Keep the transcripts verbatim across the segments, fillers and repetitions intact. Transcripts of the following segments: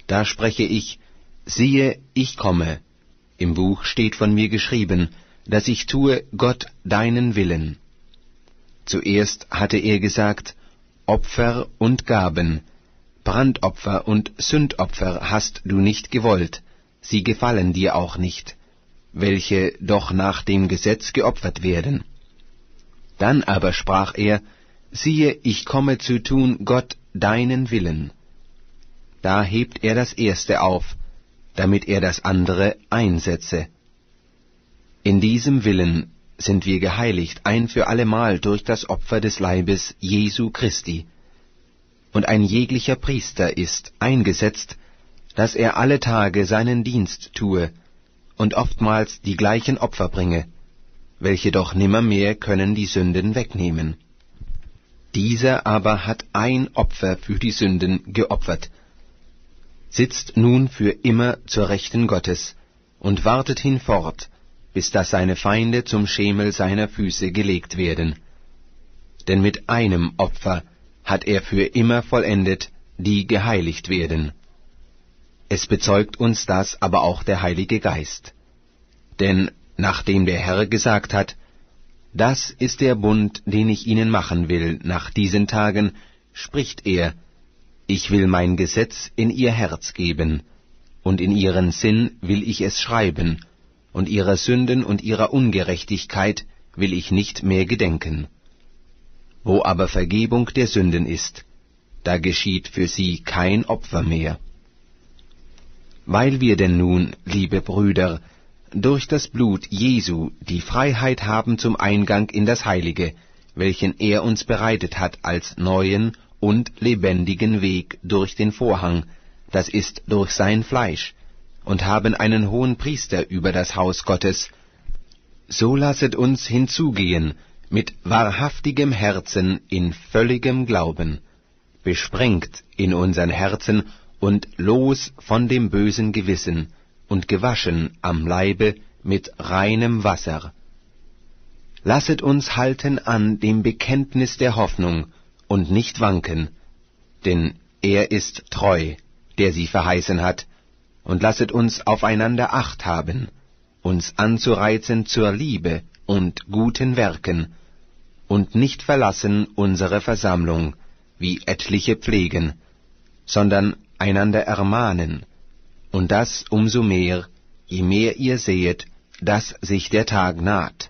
da spreche ich, siehe, ich komme. Im Buch steht von mir geschrieben, dass ich tue, Gott, deinen Willen. Zuerst hatte er gesagt, Opfer und Gaben, Brandopfer und Sündopfer hast du nicht gewollt, sie gefallen dir auch nicht, welche doch nach dem Gesetz geopfert werden. Dann aber sprach er, siehe, ich komme zu tun, Gott, deinen Willen. Da hebt er das Erste auf, damit er das andere einsetze. In diesem Willen sind wir geheiligt ein für allemal durch das Opfer des Leibes Jesu Christi. Und ein jeglicher Priester ist eingesetzt, dass er alle Tage seinen Dienst tue und oftmals die gleichen Opfer bringe, welche doch nimmermehr können die Sünden wegnehmen. Dieser aber hat ein Opfer für die Sünden geopfert, sitzt nun für immer zur Rechten Gottes und wartet hinfort, bis dass seine Feinde zum Schemel seiner Füße gelegt werden. Denn mit einem Opfer hat er für immer vollendet, die geheiligt werden. Es bezeugt uns das aber auch der Heilige Geist. Denn nachdem der Herr gesagt hat, das ist der Bund, den ich ihnen machen will nach diesen Tagen, spricht er, ich will mein Gesetz in ihr Herz geben, und in ihren Sinn will ich es schreiben, und ihrer Sünden und ihrer Ungerechtigkeit will ich nicht mehr gedenken. Wo aber Vergebung der Sünden ist, da geschieht für sie kein Opfer mehr. Weil wir denn nun, liebe Brüder, durch das Blut Jesu die Freiheit haben zum Eingang in das Heilige, welchen er uns bereitet hat als neuen und lebendigen Weg durch den Vorhang, das ist durch sein Fleisch, und haben einen hohen Priester über das Haus Gottes, so lasset uns hinzugehen mit wahrhaftigem Herzen in völligem Glauben, besprengt in unseren Herzen und los von dem bösen Gewissen und gewaschen am Leibe mit reinem Wasser. Lasset uns halten an dem Bekenntnis der Hoffnung und nicht wanken, denn er ist treu, der sie verheißen hat, und lasset uns aufeinander Acht haben, uns anzureizen zur Liebe und guten Werken, und nicht verlassen unsere Versammlung, wie etliche pflegen, sondern einander ermahnen, und das umso mehr, je mehr ihr sehet, dass sich der Tag naht.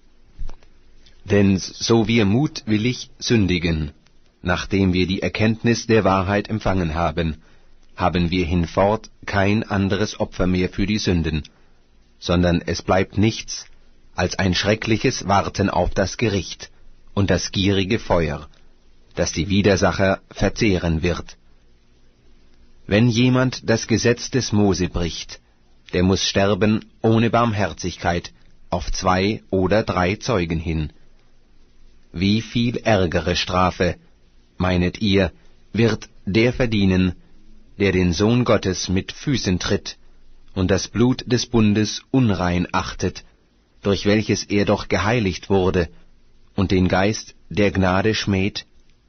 Denn so wir mutwillig sündigen, nachdem wir die Erkenntnis der Wahrheit empfangen haben, haben wir hinfort kein anderes Opfer mehr für die Sünden, sondern es bleibt nichts als ein schreckliches Warten auf das Gericht und das gierige Feuer, das die Widersacher verzehren wird. Wenn jemand das Gesetz des Mose bricht, der muss sterben ohne Barmherzigkeit auf zwei oder drei Zeugen hin. Wie viel ärgere Strafe, meinet ihr, wird der verdienen, der den Sohn Gottes mit Füßen tritt und das Blut des Bundes unrein achtet, durch welches er doch geheiligt wurde, und den Geist der Gnade schmäht?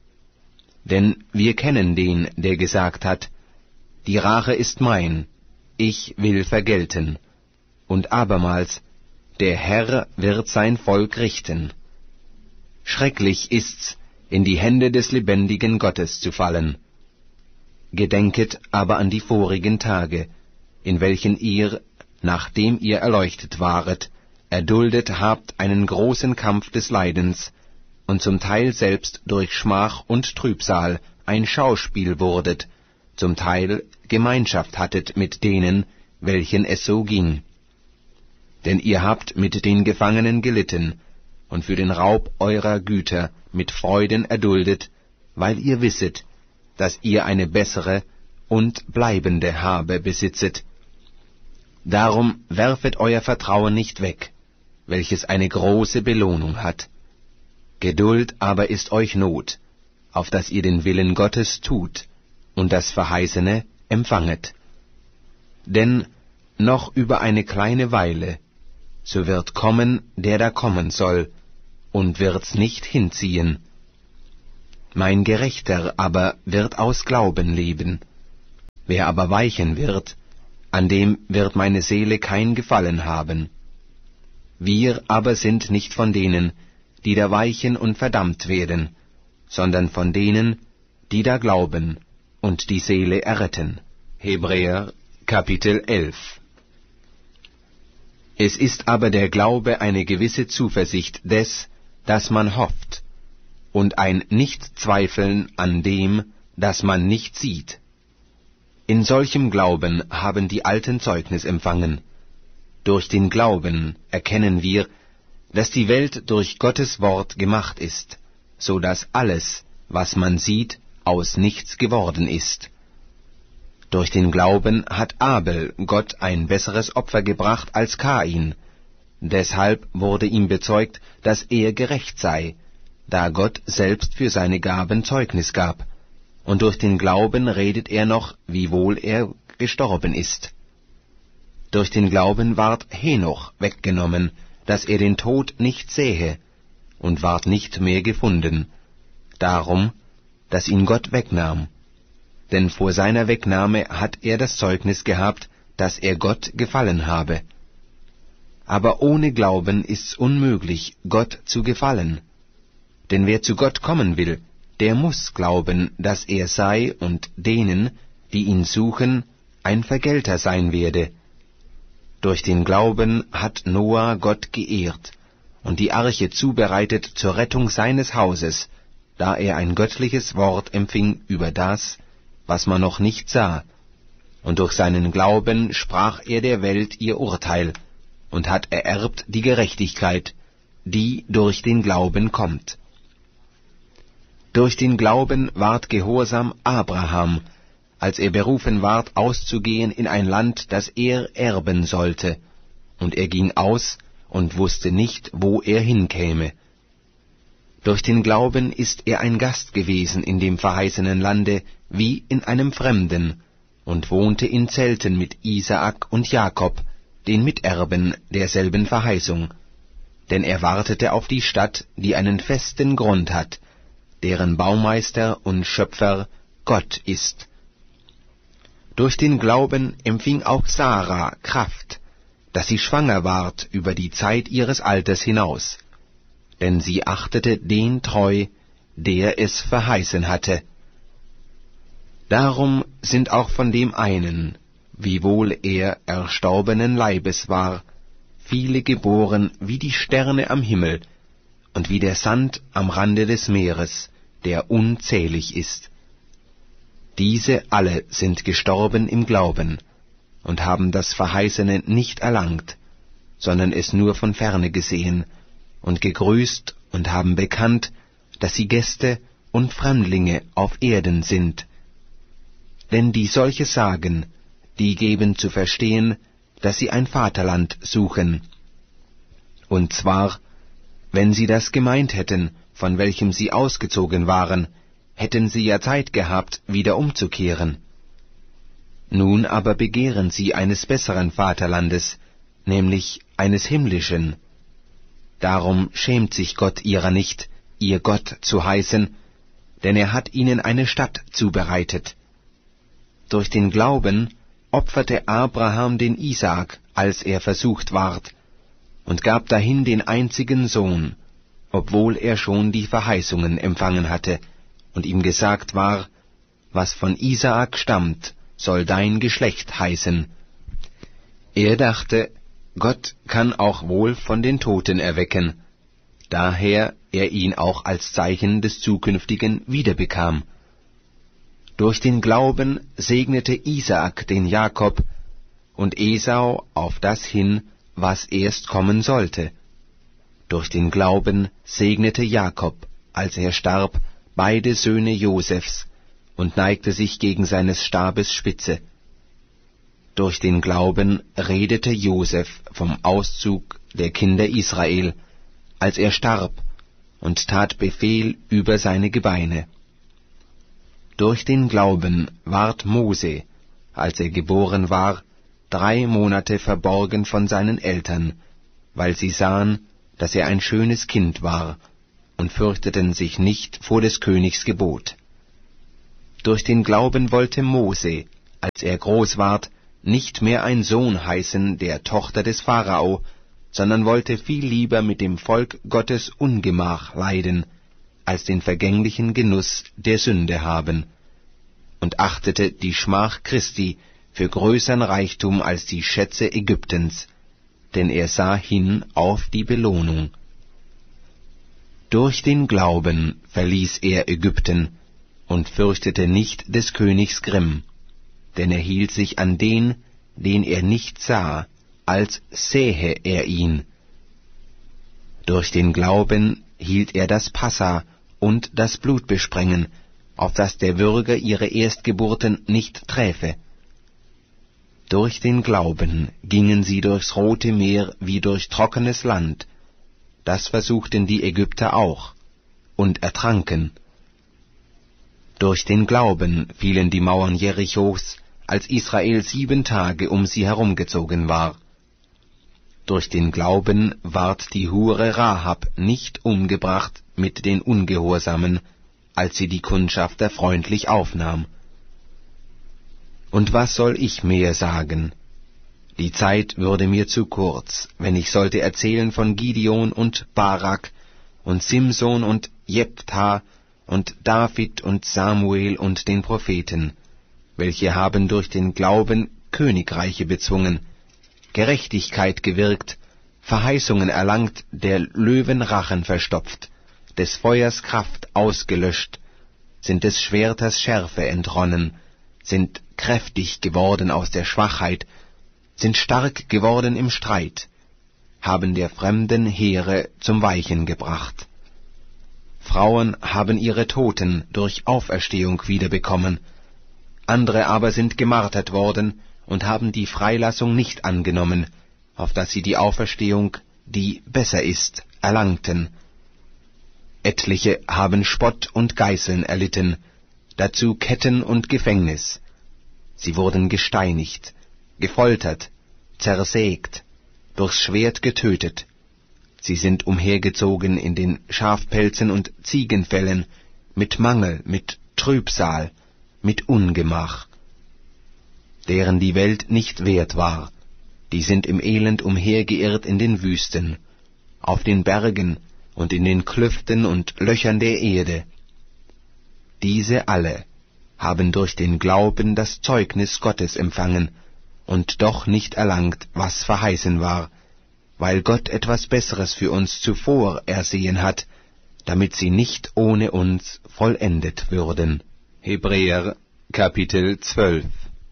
Denn wir kennen den, der gesagt hat, die Rache ist mein, ich will vergelten, und abermals, der Herr wird sein Volk richten. Schrecklich ist's, in die Hände des lebendigen Gottes zu fallen. Gedenket aber an die vorigen Tage, in welchen ihr, nachdem ihr erleuchtet waret, erduldet habt einen großen Kampf des Leidens, und zum Teil selbst durch Schmach und Trübsal ein Schauspiel wurdet, zum Teil Gemeinschaft hattet mit denen, welchen es so ging. Denn ihr habt mit den Gefangenen gelitten, und für den Raub eurer Güter mit Freuden erduldet, weil ihr wisset, dass ihr eine bessere und bleibende Habe besitzet. Darum werfet euer Vertrauen nicht weg, welches eine große Belohnung hat. Geduld aber ist euch Not, auf dass ihr den Willen Gottes tut und das Verheißene empfanget. Denn noch über eine kleine Weile, so wird kommen, der da kommen soll, und wird's nicht hinziehen. Mein Gerechter aber wird aus Glauben leben. Wer aber weichen wird, an dem wird meine Seele kein Gefallen haben. Wir aber sind nicht von denen, die da weichen und verdammt werden, sondern von denen, die da glauben und die Seele erretten. Hebräer Kapitel elf. Es ist aber der Glaube eine gewisse Zuversicht des, dass man hofft, und ein Nichtzweifeln an dem, das man nicht sieht. In solchem Glauben haben die Alten Zeugnis empfangen. Durch den Glauben erkennen wir, dass die Welt durch Gottes Wort gemacht ist, so dass alles, was man sieht, aus nichts geworden ist. Durch den Glauben hat Abel Gott ein besseres Opfer gebracht als Kain. Deshalb wurde ihm bezeugt, dass er gerecht sei, da Gott selbst für seine Gaben Zeugnis gab. Und durch den Glauben redet er noch, wiewohl er gestorben ist. Durch den Glauben ward Henoch weggenommen, dass er den Tod nicht sähe, und ward nicht mehr gefunden, darum, dass ihn Gott wegnahm. Denn vor seiner Wegnahme hat er das Zeugnis gehabt, dass er Gott gefallen habe. Aber ohne Glauben ist's unmöglich, Gott zu gefallen. Denn wer zu Gott kommen will, der muß glauben, dass er sei und denen, die ihn suchen, ein Vergelter sein werde. Durch den Glauben hat Noah Gott geehrt und die Arche zubereitet zur Rettung seines Hauses, da er ein göttliches Wort empfing über das, was man noch nicht sah, und durch seinen Glauben sprach er der Welt ihr Urteil und hat ererbt die Gerechtigkeit, die durch den Glauben kommt. Durch den Glauben ward gehorsam Abraham, als er berufen ward, auszugehen in ein Land, das er erben sollte, und er ging aus und wusste nicht, wo er hinkäme. Durch den Glauben ist er ein Gast gewesen in dem verheißenen Lande, wie in einem Fremden, und wohnte in Zelten mit Isaak und Jakob, den Miterben derselben Verheißung. Denn er wartete auf die Stadt, die einen festen Grund hat, deren Baumeister und Schöpfer Gott ist. Durch den Glauben empfing auch Sarah Kraft, dass sie schwanger ward über die Zeit ihres Alters hinaus, denn sie achtete den treu, der es verheißen hatte. Darum sind auch von dem einen, wiewohl er erstorbenen Leibes war, viele geboren wie die Sterne am Himmel und wie der Sand am Rande des Meeres, der unzählig ist. Diese alle sind gestorben im Glauben und haben das Verheißene nicht erlangt, sondern es nur von ferne gesehen und gegrüßt und haben bekannt, dass sie Gäste und Fremdlinge auf Erden sind. Denn die solche sagen, die geben zu verstehen, dass sie ein Vaterland suchen. Und zwar, wenn sie das gemeint hätten, von welchem sie ausgezogen waren, hätten sie ja Zeit gehabt, wieder umzukehren. Nun aber begehren sie eines besseren Vaterlandes, nämlich eines himmlischen. Darum schämt sich Gott ihrer nicht, ihr Gott zu heißen, denn er hat ihnen eine Stadt zubereitet. Durch den Glauben opferte Abraham den Isaak, als er versucht ward, und gab dahin den einzigen Sohn, obwohl er schon die Verheißungen empfangen hatte, und ihm gesagt war, was von Isaak stammt, soll dein Geschlecht heißen. Er dachte, Gott kann auch wohl von den Toten erwecken, daher er ihn auch als Zeichen des Zukünftigen wiederbekam. Durch den Glauben segnete Isaak den Jakob und Esau auf das hin, was erst kommen sollte. Durch den Glauben segnete Jakob, als er starb, beide Söhne Josefs und neigte sich gegen seines Stabes Spitze. Durch den Glauben redete Josef vom Auszug der Kinder Israel, als er starb, und tat Befehl über seine Gebeine. Durch den Glauben ward Mose, als er geboren war, drei Monate verborgen von seinen Eltern, weil sie sahen, dass er ein schönes Kind war, und fürchteten sich nicht vor des Königs Gebot. Durch den Glauben wollte Mose, als er groß ward, nicht mehr ein Sohn heißen der Tochter des Pharao, sondern wollte viel lieber mit dem Volk Gottes Ungemach leiden, als den vergänglichen Genuss der Sünde haben, und achtete die Schmach Christi für größern Reichtum als die Schätze Ägyptens, denn er sah hin auf die Belohnung. Durch den Glauben verließ er Ägypten und fürchtete nicht des Königs Grimm, denn er hielt sich an den, den er nicht sah, als sähe er ihn. Durch den Glauben hielt er das Passa und das Blutbesprengen, auf dass der Würger ihre Erstgeburten nicht träfe. Durch den Glauben gingen sie durchs Rote Meer wie durch trockenes Land. Das versuchten die Ägypter auch und ertranken. Durch den Glauben fielen die Mauern Jerichos, als Israel sieben Tage um sie herumgezogen war. Durch den Glauben ward die Hure Rahab nicht umgebracht mit den Ungehorsamen, als sie die Kundschafter freundlich aufnahm. Und was soll ich mehr sagen? Die Zeit würde mir zu kurz, wenn ich sollte erzählen von Gideon und Barak und Simson und Jephthah und David und Samuel und den Propheten, welche haben durch den Glauben Königreiche bezwungen, Gerechtigkeit gewirkt, Verheißungen erlangt, der Löwen Rachen verstopft, des Feuers Kraft ausgelöscht, sind des Schwerters Schärfe entronnen, sind kräftig geworden aus der Schwachheit, sind stark geworden im Streit, haben der fremden Heere zum Weichen gebracht. Frauen haben ihre Toten durch Auferstehung wiederbekommen, andere aber sind gemartert worden und haben die Freilassung nicht angenommen, auf dass sie die Auferstehung, die besser ist, erlangten. Etliche haben Spott und Geißeln erlitten, dazu Ketten und Gefängnis. Sie wurden gesteinigt, gefoltert, zersägt, durchs Schwert getötet. Sie sind umhergezogen in den Schafpelzen und Ziegenfellen, mit Mangel, mit Trübsal, mit Ungemach, deren die Welt nicht wert war, die sind im Elend umhergeirrt in den Wüsten, auf den Bergen und in den Klüften und Löchern der Erde. Diese alle haben durch den Glauben das Zeugnis Gottes empfangen und doch nicht erlangt, was verheißen war, weil Gott etwas Besseres für uns zuvor ersehen hat, damit sie nicht ohne uns vollendet würden. Hebräer Kapitel zwölf.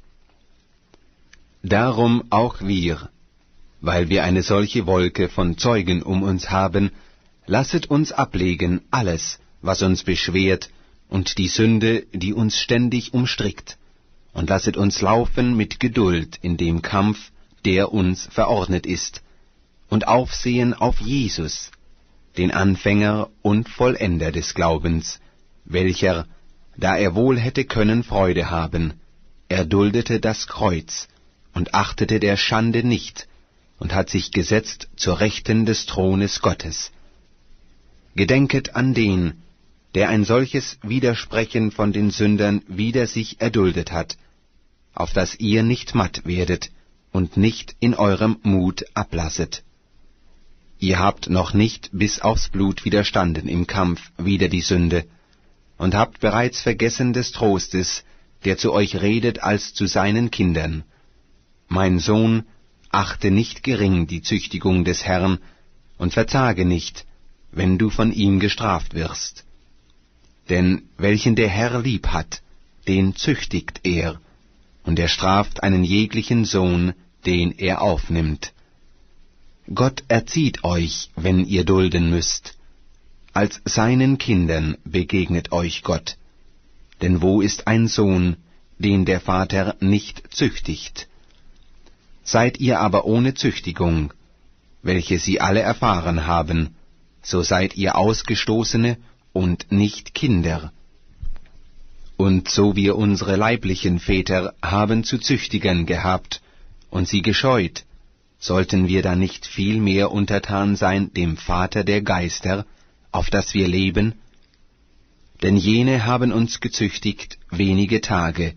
Darum auch wir, weil wir eine solche Wolke von Zeugen um uns haben, lasset uns ablegen alles, was uns beschwert, und die Sünde, die uns ständig umstrickt, und lasset uns laufen mit Geduld in dem Kampf, der uns verordnet ist, und aufsehen auf Jesus, den Anfänger und Vollender des Glaubens, welcher, da er wohl hätte können Freude haben, erduldete das Kreuz und achtete der Schande nicht und hat sich gesetzt zur Rechten des Thrones Gottes. Gedenket an den, der ein solches Widersprechen von den Sündern wider sich erduldet hat, auf dass ihr nicht matt werdet und nicht in eurem Mut ablasset. Ihr habt noch nicht bis aufs Blut widerstanden im Kampf wider die Sünde, und habt bereits vergessen des Trostes, der zu euch redet als zu seinen Kindern. Mein Sohn, achte nicht gering die Züchtigung des Herrn, und verzage nicht, wenn du von ihm gestraft wirst. Denn welchen der Herr lieb hat, den züchtigt er, und er straft einen jeglichen Sohn, den er aufnimmt. Gott erzieht euch, wenn ihr dulden müsst. Als seinen Kindern begegnet euch Gott. Denn wo ist ein Sohn, den der Vater nicht züchtigt? Seid ihr aber ohne Züchtigung, welche sie alle erfahren haben, so seid ihr Ausgestoßene und nicht Kinder. Und so wir unsere leiblichen Väter haben zu züchtigen gehabt und sie gescheut, sollten wir da nicht viel mehr untertan sein dem Vater der Geister, auf dass wir leben? Denn jene haben uns gezüchtigt wenige Tage,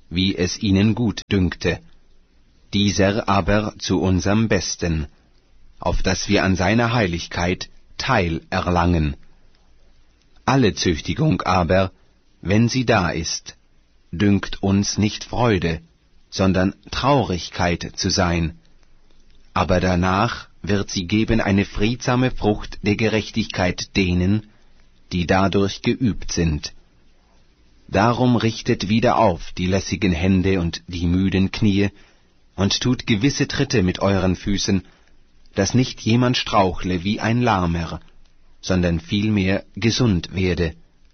wie es ihnen gut dünkte, dieser aber zu unserem Besten, auf dass wir an seiner Heiligkeit Teil erlangen. Alle Züchtigung aber, wenn sie da ist, dünkt uns nicht Freude, sondern Traurigkeit zu sein, aber danach wird sie geben eine friedsame Frucht der Gerechtigkeit denen, die dadurch geübt sind. Darum richtet wieder auf die lässigen Hände und die müden Knie und tut gewisse Tritte mit euren Füßen, dass nicht jemand strauchle wie ein Lahmer, sondern vielmehr gesund werde.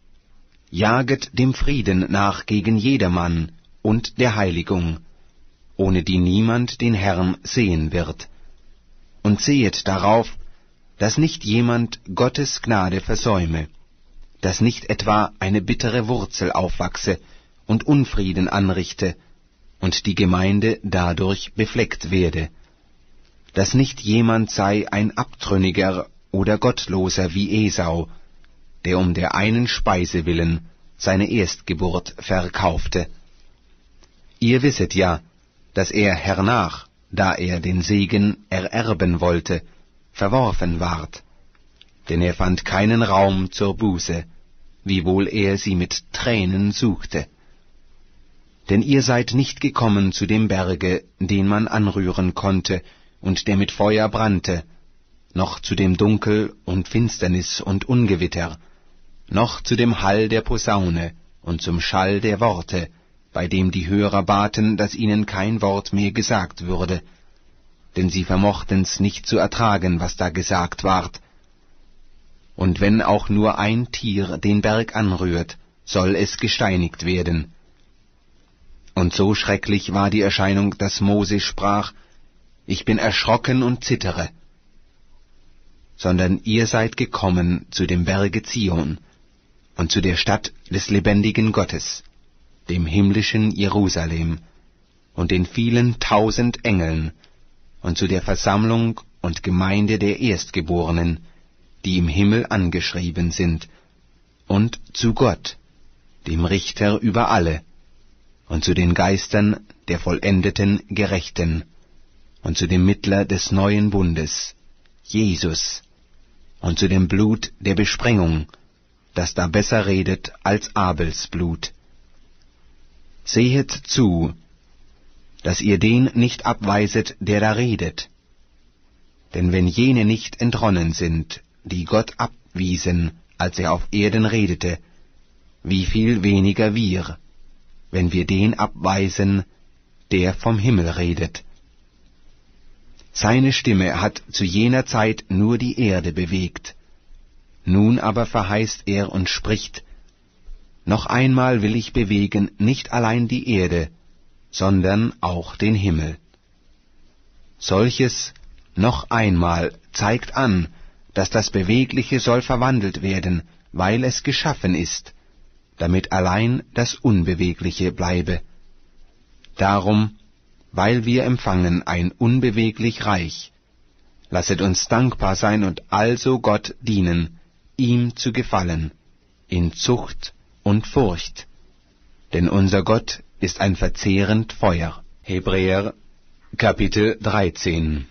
Jaget dem Frieden nach gegen jedermann und der Heiligung, ohne die niemand den Herrn sehen wird. Und sehet darauf, dass nicht jemand Gottes Gnade versäume, dass nicht etwa eine bittere Wurzel aufwachse und Unfrieden anrichte und die Gemeinde dadurch befleckt werde, dass nicht jemand sei ein Abtrünniger oder Gottloser wie Esau, der um der einen Speise willen seine Erstgeburt verkaufte. Ihr wisset ja, dass er hernach, da er den Segen ererben wollte, verworfen ward, denn er fand keinen Raum zur Buße, wiewohl er sie mit Tränen suchte. Denn ihr seid nicht gekommen zu dem Berge, den man anrühren konnte und der mit Feuer brannte, noch zu dem Dunkel und Finsternis und Ungewitter, noch zu dem Hall der Posaune und zum Schall der Worte, bei dem die Hörer baten, dass ihnen kein Wort mehr gesagt würde, denn sie vermochten's nicht zu ertragen, was da gesagt ward. Und wenn auch nur ein Tier den Berg anrührt, soll es gesteinigt werden. Und so schrecklich war die Erscheinung, dass Mose sprach, ich bin erschrocken und zittere. Sondern ihr seid gekommen zu dem Berge Zion und zu der Stadt des lebendigen Gottes, dem himmlischen Jerusalem und den vielen tausend Engeln und zu der Versammlung und Gemeinde der Erstgeborenen, die im Himmel angeschrieben sind, und zu Gott, dem Richter über alle, und zu den Geistern der vollendeten Gerechten, und zu dem Mittler des neuen Bundes, Jesus, und zu dem Blut der Besprengung, das da besser redet als Abels Blut. Sehet zu, dass ihr den nicht abweiset, der da redet. Denn wenn jene nicht entronnen sind, die Gott abwiesen, als er auf Erden redete, wie viel weniger wir, wenn wir den abweisen, der vom Himmel redet. Seine Stimme hat zu jener Zeit nur die Erde bewegt. Nun aber verheißt er und spricht, noch einmal will ich bewegen nicht allein die Erde, sondern auch den Himmel. Solches noch einmal zeigt an, dass das Bewegliche soll verwandelt werden, weil es geschaffen ist, damit allein das Unbewegliche bleibe. Darum, weil wir empfangen ein unbeweglich Reich, lasset uns dankbar sein und also Gott dienen, ihm zu gefallen, in Zucht und Furcht, denn unser Gott ist ein verzehrend Feuer. Hebräer Kapitel dreizehn.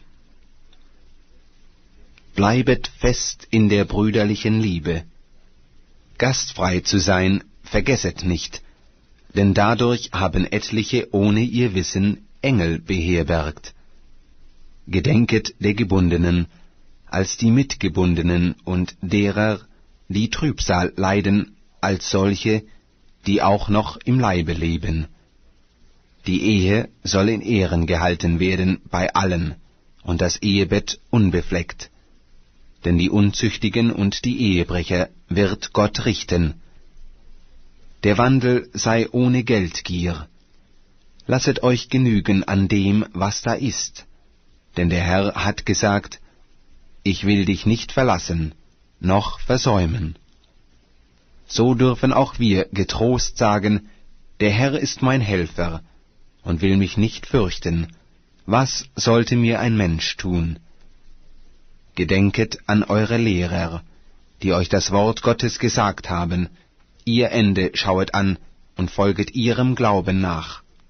Bleibet fest in der brüderlichen Liebe. Gastfrei zu sein, vergesset nicht, denn dadurch haben etliche ohne ihr Wissen Engel beherbergt. Gedenket der Gebundenen, als die Mitgebundenen und derer, die Trübsal leiden, als solche, die auch noch im Leibe leben. Die Ehe soll in Ehren gehalten werden bei allen, und das Ehebett unbefleckt. Denn die Unzüchtigen und die Ehebrecher wird Gott richten. Der Wandel sei ohne Geldgier. Lasset euch genügen an dem, was da ist. Denn der Herr hat gesagt, ich will dich nicht verlassen, noch versäumen. So dürfen auch wir getrost sagen, der Herr ist mein Helfer, und will mich nicht fürchten. Was sollte mir ein Mensch tun? Gedenket an eure Lehrer, die euch das Wort Gottes gesagt haben, ihr Ende schauet an und folget ihrem Glauben nach.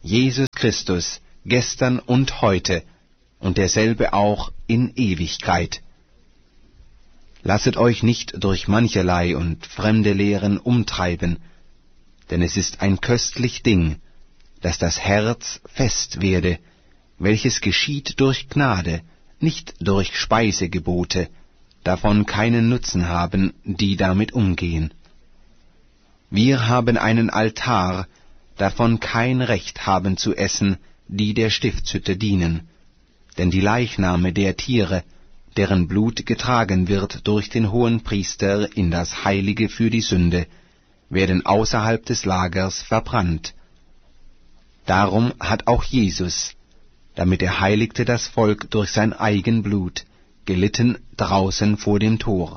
Jesus Christus, gestern und heute und derselbe auch in Ewigkeit. Lasset euch nicht durch mancherlei und fremde Lehren umtreiben, denn es ist ein köstlich Ding, dass das Herz fest werde, welches geschieht durch Gnade, nicht durch Speisegebote, davon keinen Nutzen haben, die damit umgehen. Wir haben einen Altar, davon kein Recht haben zu essen, die der Stiftshütte dienen, denn die Leichname der Tiere, deren Blut getragen wird durch den Hohenpriester in das Heilige für die Sünde, werden außerhalb des Lagers verbrannt. Darum hat auch Jesus, damit er heiligte das Volk durch sein eigen Blut, gelitten draußen vor dem Tor.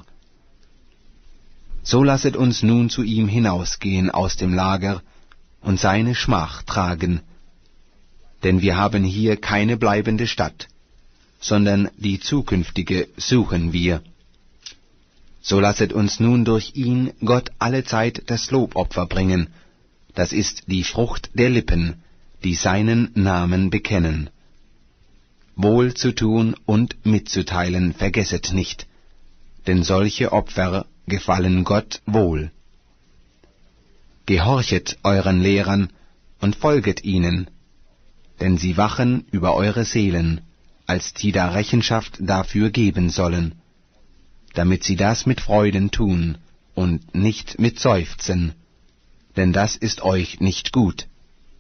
So lasset uns nun zu ihm hinausgehen aus dem Lager und seine Schmach tragen, denn wir haben hier keine bleibende Stadt, sondern die zukünftige suchen wir. So lasset uns nun durch ihn Gott allezeit das Lobopfer bringen, das ist die Frucht der Lippen, die seinen Namen bekennen. Wohl zu tun und mitzuteilen vergesset nicht, denn solche Opfer gefallen Gott wohl. Gehorchet euren Lehrern und folget ihnen, denn sie wachen über eure Seelen, als die da Rechenschaft dafür geben sollen, damit sie das mit Freuden tun und nicht mit Seufzen, denn das ist euch nicht gut.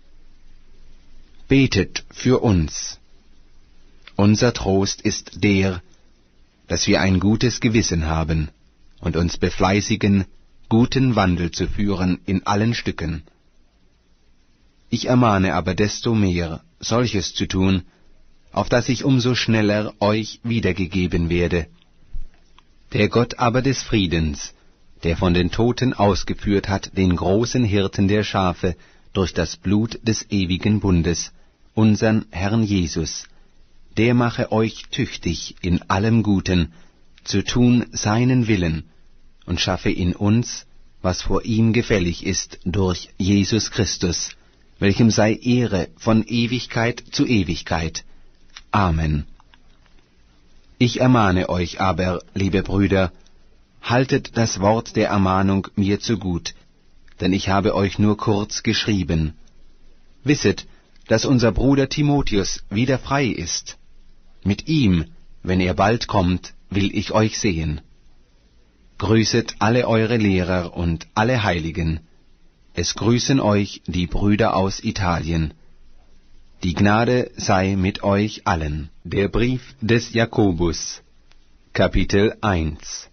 Betet für uns. Unser Trost ist der, dass wir ein gutes Gewissen haben und uns befleißigen, guten Wandel zu führen in allen Stücken. Ich ermahne aber desto mehr, solches zu tun, auf dass ich umso schneller euch wiedergegeben werde. Der Gott aber des Friedens, der von den Toten ausgeführt hat den großen Hirten der Schafe durch das Blut des ewigen Bundes, unsern Herrn Jesus, der mache euch tüchtig in allem Guten, zu tun seinen Willen, und schaffe in uns, was vor ihm gefällig ist, durch Jesus Christus, welchem sei Ehre von Ewigkeit zu Ewigkeit. Amen. Ich ermahne euch aber, liebe Brüder, haltet das Wort der Ermahnung mir zugut, denn ich habe euch nur kurz geschrieben. Wisset, dass unser Bruder Timotheus wieder frei ist. Mit ihm, wenn er bald kommt, will ich euch sehen. Grüßet alle eure Lehrer und alle Heiligen. Es grüßen euch die Brüder aus Italien. Die Gnade sei mit euch allen. Der Brief des Jakobus, Kapitel eins.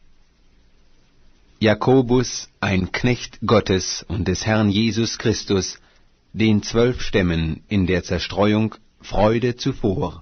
Jakobus, ein Knecht Gottes und des Herrn Jesus Christus, den zwölf Stämmen in der Zerstreuung Freude zuvor.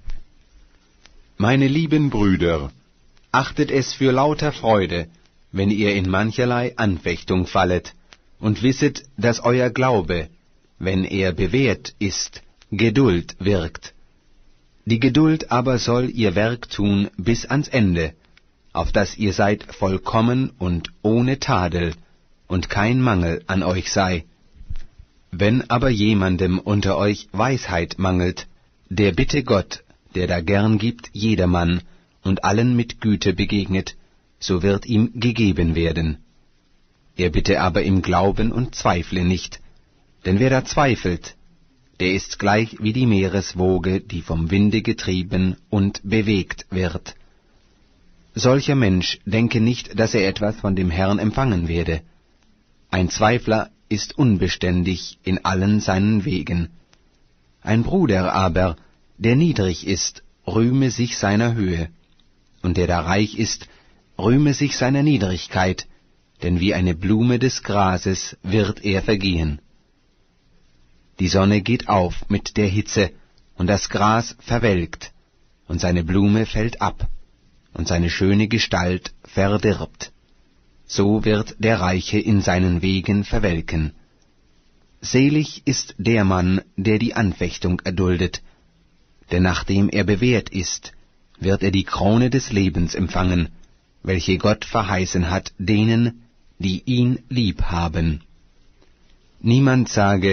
Meine lieben Brüder, achtet es für lauter Freude, wenn ihr in mancherlei Anfechtung fallet, und wisset, dass euer Glaube, wenn er bewährt ist, Geduld wirkt. Die Geduld aber soll ihr Werk tun bis ans Ende, auf dass ihr seid vollkommen und ohne Tadel, und kein Mangel an euch sei. Wenn aber jemandem unter euch Weisheit mangelt, der bitte Gott, der da gern gibt jedermann und allen mit Güte begegnet, so wird ihm gegeben werden. Er bitte aber im Glauben und zweifle nicht, denn wer da zweifelt, der ist gleich wie die Meereswoge, die vom Winde getrieben und bewegt wird. Solcher Mensch denke nicht, dass er etwas von dem Herrn empfangen werde. Ein Zweifler ist unbeständig in allen seinen Wegen. Ein Bruder aber, der niedrig ist, rühme sich seiner Höhe, und der da reich ist, rühme sich seiner Niedrigkeit, denn wie eine Blume des Grases wird er vergehen. Die Sonne geht auf mit der Hitze, und das Gras verwelkt, und seine Blume fällt ab, und seine schöne Gestalt verdirbt. So wird der Reiche in seinen Wegen verwelken. Selig ist der Mann, der die Anfechtung erduldet, denn nachdem er bewährt ist, wird er die Krone des Lebens empfangen, welche Gott verheißen hat denen, die ihn lieb haben. Niemand sage,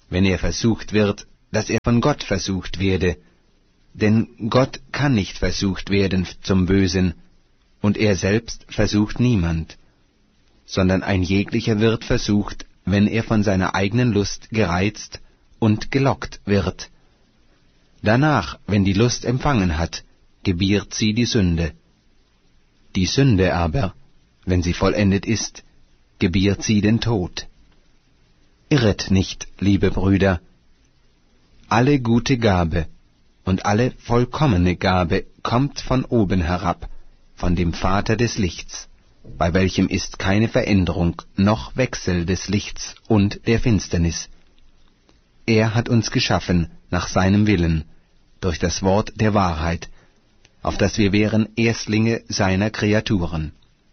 wenn er versucht wird, dass er von Gott versucht werde. Denn Gott kann nicht versucht werden zum Bösen, und er selbst versucht niemand, sondern ein jeglicher wird versucht, wenn er von seiner eigenen Lust gereizt und gelockt wird. Danach, wenn die Lust empfangen hat, gebiert sie die Sünde. Die Sünde aber, wenn sie vollendet ist, gebiert sie den Tod. Irret nicht, liebe Brüder, alle gute Gabe und alle vollkommene Gabe kommt von oben herab, von dem Vater des Lichts, bei welchem ist keine Veränderung noch Wechsel des Lichts und der Finsternis. Er hat uns geschaffen nach seinem Willen, durch das Wort der Wahrheit, auf dass wir wären Erstlinge seiner Kreaturen.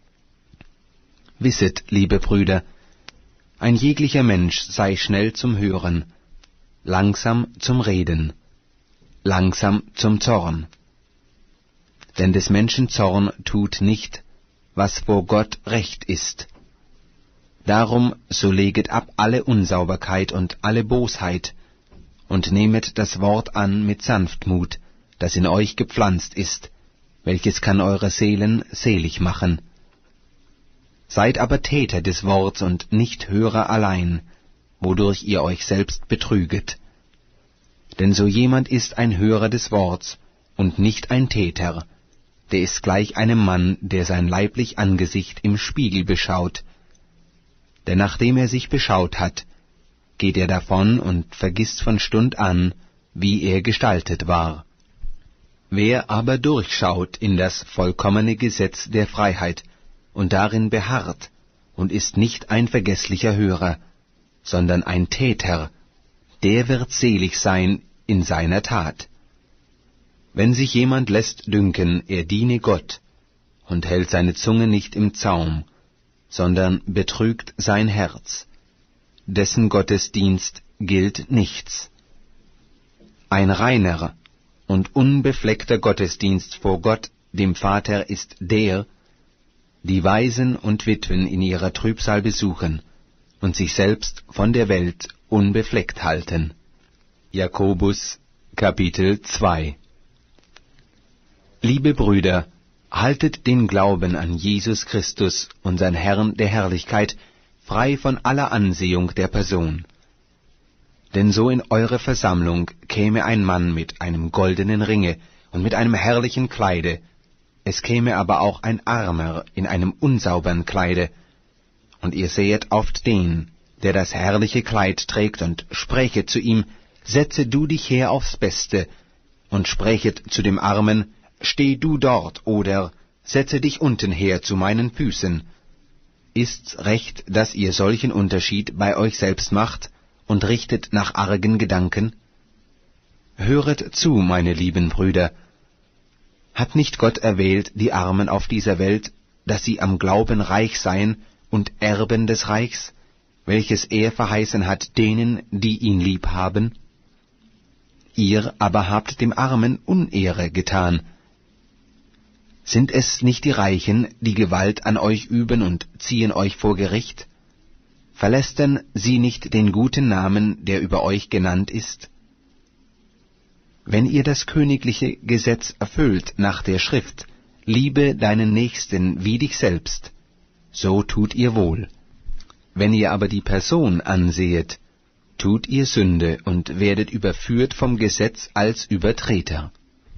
Wisset, liebe Brüder, ein jeglicher Mensch sei schnell zum Hören, langsam zum Reden, langsam zum Zorn. Denn des Menschen Zorn tut nicht, was vor Gott recht ist. Darum so leget ab alle Unsauberkeit und alle Bosheit, und nehmet das Wort an mit Sanftmut, das in euch gepflanzt ist, welches kann eure Seelen selig machen. Seid aber Täter des Worts und nicht Hörer allein, wodurch ihr euch selbst betrüget. Denn so jemand ist ein Hörer des Worts und nicht ein Täter, der ist gleich einem Mann, der sein leiblich Angesicht im Spiegel beschaut. Denn nachdem er sich beschaut hat, geht er davon und vergisst von Stund an, wie er gestaltet war. Wer aber durchschaut in das vollkommene Gesetz der Freiheit und darin beharrt und ist nicht ein vergesslicher Hörer, sondern ein Täter, der wird selig sein in seiner Tat. Wenn sich jemand lässt dünken, er diene Gott und hält seine Zunge nicht im Zaum, sondern betrügt sein Herz, dessen Gottesdienst gilt nichts. Ein reiner und unbefleckter Gottesdienst vor Gott, dem Vater, ist der, die Waisen und Witwen in ihrer Trübsal besuchen und sich selbst von der Welt unbefleckt halten. Jakobus, Kapitel zwei. Liebe Brüder, haltet den Glauben an Jesus Christus, unseren Herrn der Herrlichkeit, frei von aller Ansehung der Person. Denn so in eure Versammlung käme ein Mann mit einem goldenen Ringe und mit einem herrlichen Kleide, es käme aber auch ein Armer in einem unsaubern Kleide, und ihr sähet oft den, der das herrliche Kleid trägt, und sprächet zu ihm, setze du dich her aufs Beste, und sprächet zu dem Armen, steh du dort, oder setze dich unten her zu meinen Füßen. Ist's recht, dass ihr solchen Unterschied bei euch selbst macht und richtet nach argen Gedanken? Höret zu, meine lieben Brüder, hat nicht Gott erwählt die Armen auf dieser Welt, dass sie am Glauben reich seien und Erben des Reichs, welches er verheißen hat denen, die ihn lieb haben? Ihr aber habt dem Armen Unehre getan. Sind es nicht die Reichen, die Gewalt an euch üben und ziehen euch vor Gericht? Verlästern sie nicht den guten Namen, der über euch genannt ist? Wenn ihr das königliche Gesetz erfüllt nach der Schrift, liebe deinen Nächsten wie dich selbst, so tut ihr wohl. Wenn ihr aber die Person ansehet, tut ihr Sünde und werdet überführt vom Gesetz als Übertreter.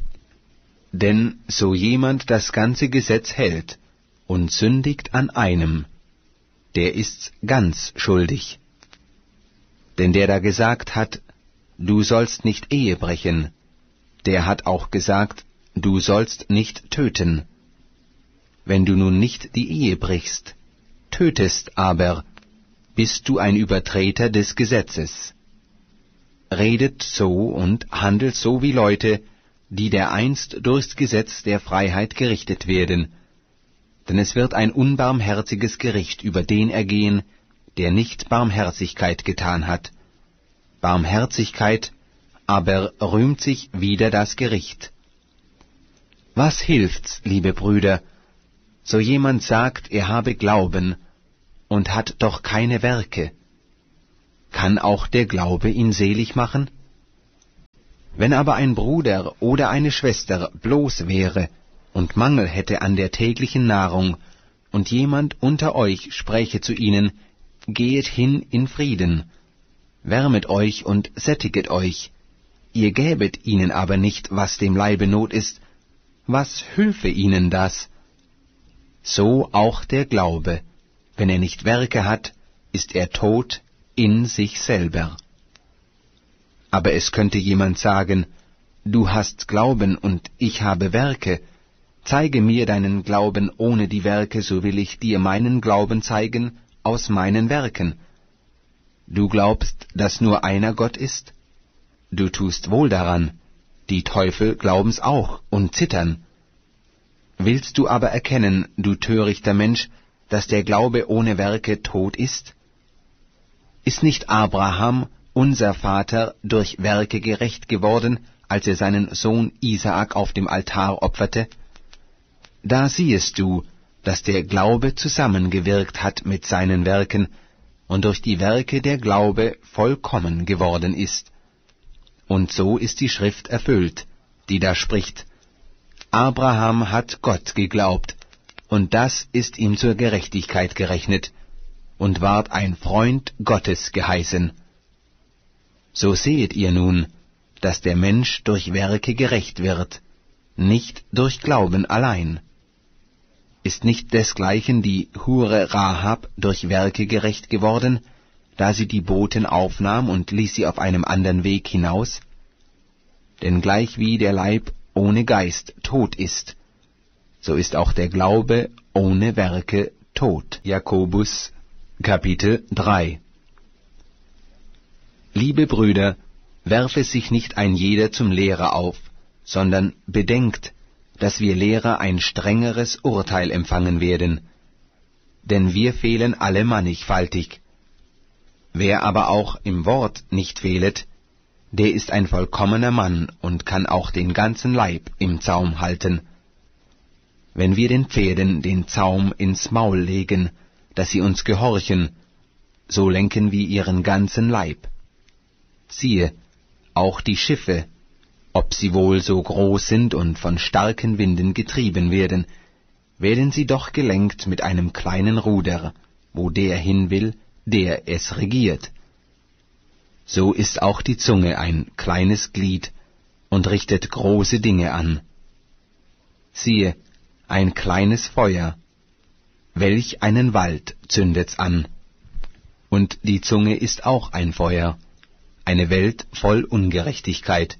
Denn so jemand das ganze Gesetz hält und sündigt an einem, der ist's ganz schuldig. Denn der da gesagt hat, du sollst nicht Ehe brechen, der hat auch gesagt, du sollst nicht töten. Wenn du nun nicht die Ehe brichst, tötest aber, bist du ein Übertreter des Gesetzes. Redet so und handelt so wie Leute, die dereinst durchs Gesetz der Freiheit gerichtet werden, denn es wird ein unbarmherziges Gericht über den ergehen, der nicht Barmherzigkeit getan hat. Barmherzigkeit aber rühmt sich wider das Gericht. Was hilft's, liebe Brüder, so jemand sagt, er habe Glauben und hat doch keine Werke? kann auch der Glaube ihn selig machen? Wenn aber ein Bruder oder eine Schwester bloß wäre und Mangel hätte an der täglichen Nahrung, und jemand unter euch spräche zu ihnen, Gehet hin in Frieden, wärmet euch und sättiget euch, ihr gäbet ihnen aber nicht, was dem Leibe Not ist, was hülfe ihnen das? So auch der Glaube, wenn er nicht Werke hat, ist er tot in sich selber. Aber es könnte jemand sagen, du hast Glauben und ich habe Werke, zeige mir deinen Glauben ohne die Werke, so will ich dir meinen Glauben zeigen aus meinen Werken. Du glaubst, dass nur einer Gott ist? Du tust wohl daran, die Teufel glauben's auch und zittern. Willst du aber erkennen, du törichter Mensch, dass der Glaube ohne Werke tot ist? Ist nicht Abraham, unser Vater, durch Werke gerecht geworden, als er seinen Sohn Isaak auf dem Altar opferte? Da siehest du, dass der Glaube zusammengewirkt hat mit seinen Werken und durch die Werke der Glaube vollkommen geworden ist. Und so ist die Schrift erfüllt, die da spricht, Abraham hat Gott geglaubt, und das ist ihm zur Gerechtigkeit gerechnet, und ward ein Freund Gottes geheißen. So sehet ihr nun, dass der Mensch durch Werke gerecht wird, nicht durch Glauben allein. Ist nicht desgleichen die Hure Rahab durch Werke gerecht geworden, da sie die Boten aufnahm und ließ sie auf einem anderen Weg hinaus? Denn gleichwie der Leib ohne Geist tot ist, so ist auch der Glaube ohne Werke tot. Jakobus, Kapitel drei. Liebe Brüder, werfe sich nicht ein jeder zum Lehrer auf, sondern bedenkt, dass wir Lehrer ein strengeres Urteil empfangen werden. Denn wir fehlen alle mannigfaltig. Wer aber auch im Wort nicht fehlet, der ist ein vollkommener Mann und kann auch den ganzen Leib im Zaum halten. Wenn wir den Pferden den Zaum ins Maul legen, dass sie uns gehorchen, so lenken wir ihren ganzen Leib. Siehe, auch die Schiffe, ob sie wohl so groß sind und von starken Winden getrieben werden, werden sie doch gelenkt mit einem kleinen Ruder, wo der hin will, der es regiert. So ist auch die Zunge ein kleines Glied und richtet große Dinge an. Siehe, ein kleines Feuer, welch einen Wald zündet's an. Und die Zunge ist auch ein Feuer, eine Welt voll Ungerechtigkeit.